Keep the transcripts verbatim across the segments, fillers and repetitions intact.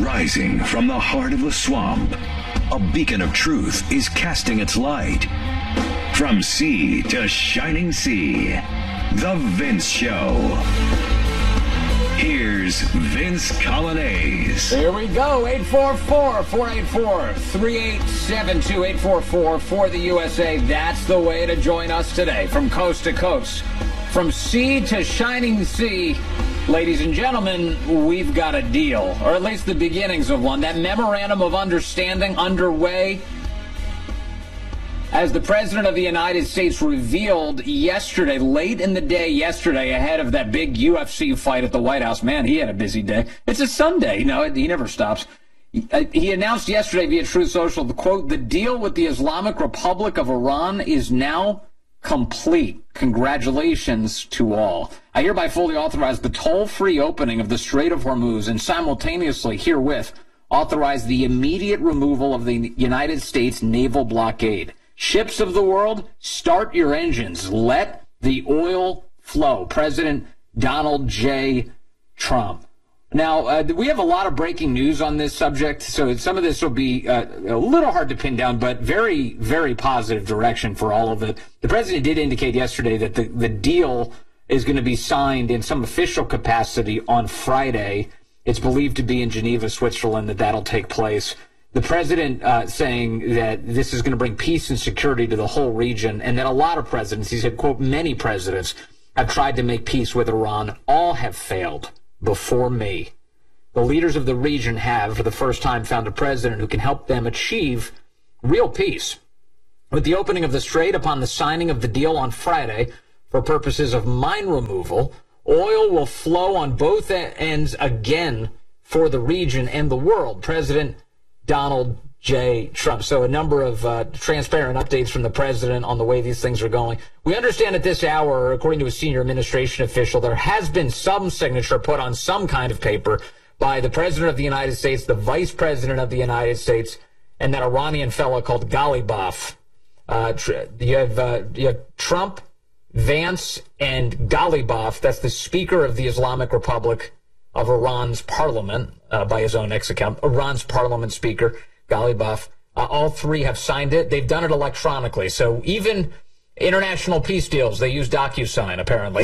Rising from the heart of the swamp, a beacon of truth is casting its light. From sea to shining sea, The Vince Show. Here's Vince Coglianese. Here we go. eight four four, four eight four, three eight seven two, eight four four for the U S A. That's the way to join us today, from coast to coast. From sea to shining sea, ladies and gentlemen, we've got a deal, or at least the beginnings of one. That memorandum of understanding underway, as the President of the United States revealed yesterday, late in the day yesterday, ahead of that big U F C fight at the White House. Man, he had a busy day. It's a Sunday. You know, he never stops. He announced yesterday via Truth Social, the quote, "The deal with the Islamic Republic of Iran is now complete. Congratulations to all. I hereby fully authorize the toll-free opening of the Strait of Hormuz and simultaneously herewith authorize the immediate removal of the United States naval blockade. Ships of the world, start your engines. Let the oil flow." President Donald J. Trump. Now, uh, we have a lot of breaking news on this subject, so some of this will be uh, a little hard to pin down, but very, very positive direction for all of it. The president did indicate yesterday that the, the deal is going to be signed in some official capacity on Friday. It's believed to be in Geneva, Switzerland, that that'll take place. The president uh, saying that this is going to bring peace and security to the whole region, and that a lot of presidents, he said, quote, "Many presidents have tried to make peace with Iran. All have failed before me. The leaders of the region have, for the first time, found a president who can help them achieve real peace. With the opening of the strait upon the signing of the deal on Friday for purposes of mine removal, oil will flow on both ends again for the region and the world." President Donald J. Trump. So a number of uh, transparent updates from the president on the way these things are going. We understand at this hour, according to a senior administration official, there has been some signature put on some kind of paper by the president of the United States, the vice president of the United States, and that Iranian fellow called Ghalibaf. Uh, you have, uh, you have Trump, Vance, and Ghalibaf. That's the Speaker of the Islamic Republic of Iran's parliament, uh, by his own X account, Iran's parliament speaker, Ghalibaf. Uh, all three have signed it. They've done it electronically. So even international peace deals, they use DocuSign, apparently.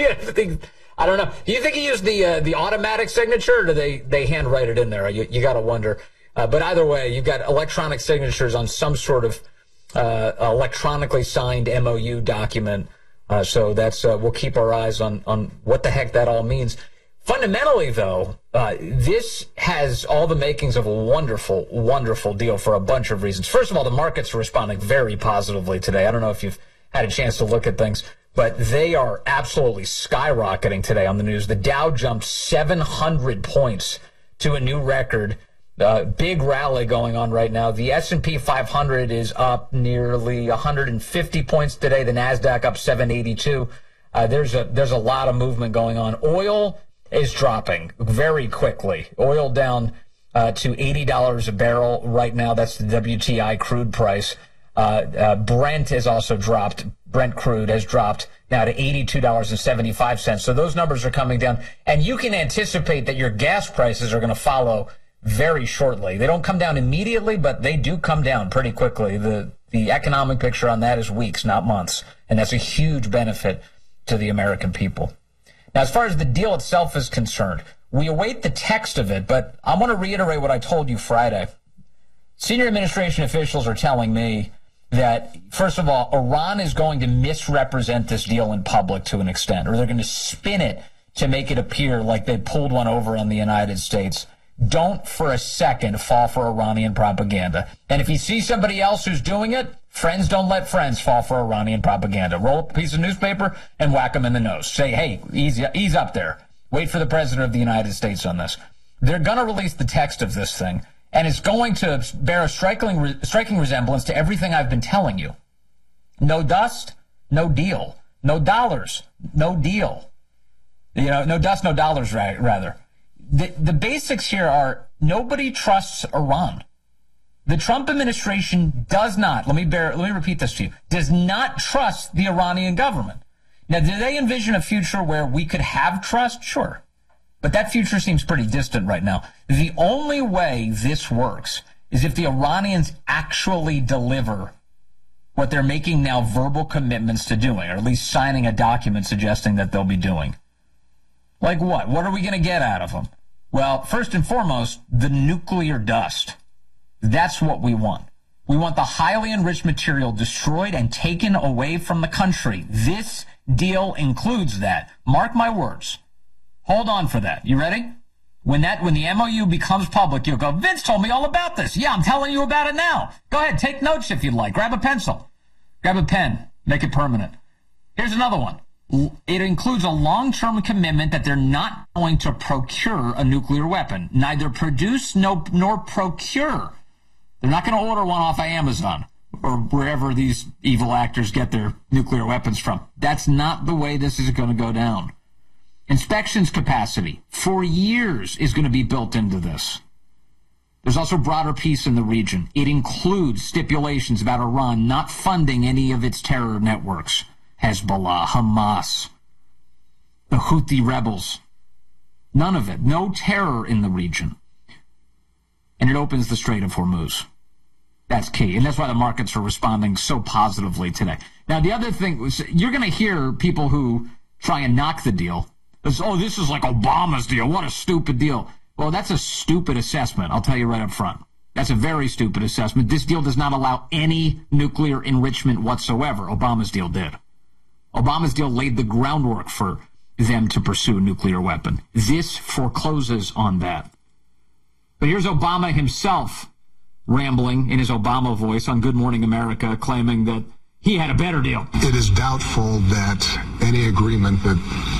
I don't know. Do you think he used the uh, the automatic signature, or do they, they handwrite it in there? You, you got to wonder. Uh, but either way, you've got electronic signatures on some sort of uh, electronically signed M O U document. Uh, so that's uh, we'll keep our eyes on, on what the heck that all means. Fundamentally, though, uh, this has all the makings of a wonderful, wonderful deal for a bunch of reasons. First of all, the markets are responding very positively today. I don't know if you've had a chance to look at things, but they are absolutely skyrocketing today on the news. The Dow jumped seven hundred points to a new record. Uh, big rally going on right now. The S and P five hundred is up nearly one hundred fifty points today. The NASDAQ up seven eighty-two. Uh, there's a there's a lot of movement going on. Oil is dropping very quickly. Oil down uh, to eighty dollars a barrel right now. That's the W T I crude price. Uh, uh, Brent has also dropped. Brent crude has dropped now to eighty-two dollars and seventy-five cents. So those numbers are coming down. And you can anticipate that your gas prices are going to follow very shortly. They don't come down immediately, but they do come down pretty quickly. The, the economic picture on that is weeks, not months. And that's a huge benefit to the American people. Now, as far as the deal itself is concerned, we await the text of it, but I want to reiterate what I told you Friday. Senior administration officials are telling me that, first of all, Iran is going to misrepresent this deal in public to an extent, or they're going to spin it to make it appear like they pulled one over on the United States. Don't for a second fall for Iranian propaganda. And if you see somebody else who's doing it, friends don't let friends fall for Iranian propaganda. Roll up a piece of newspaper and whack them in the nose. Say, hey, ease, ease up there. Wait for the president of the United States on this. They're going to release the text of this thing, and it's going to bear a striking, striking resemblance to everything I've been telling you. No dust, no deal. No dollars, no deal. You know, no dust, no dollars, rather. The, the basics here are nobody trusts Iran. The Trump administration does not, let me bear, let me repeat this to you, does not trust the Iranian government. Now, do they envision a future where we could have trust? Sure. But that future seems pretty distant right now. The only way this works is if the Iranians actually deliver what they're making now verbal commitments to doing, or at least signing a document suggesting that they'll be doing. Like what? What are we going to get out of them? Well, first and foremost, the nuclear dust. That's what we want. We want the highly enriched material destroyed and taken away from the country. This deal includes that. Mark my words. Hold on for that. You ready? When that, when the M O U becomes public, you'll go, Vince told me all about this. Yeah, I'm telling you about it now. Go ahead, take notes if you'd like. Grab a pencil. Grab a pen. Make it permanent. Here's another one. It includes a long-term commitment that they're not going to procure a nuclear weapon. Neither produce no, nor procure. They're not going to order one off of Amazon or wherever these evil actors get their nuclear weapons from. That's not the way this is going to go down. Inspections capacity for years is going to be built into this. There's also broader peace in the region. It includes stipulations about Iran not funding any of its terror networks. Hezbollah, Hamas, the Houthi rebels. None of it. No terror in the region. And it opens the Strait of Hormuz. That's key. And that's why the markets are responding so positively today. Now, the other thing was, you're going to hear people who try and knock the deal. It's, oh, this is like Obama's deal. What a stupid deal. Well, that's a stupid assessment. I'll tell you right up front. That's a very stupid assessment. This deal does not allow any nuclear enrichment whatsoever. Obama's deal did. Obama's deal laid the groundwork for them to pursue a nuclear weapon. This forecloses on that. But here's Obama himself rambling in his Obama voice on Good Morning America, claiming that he had a better deal. It is doubtful that any agreement that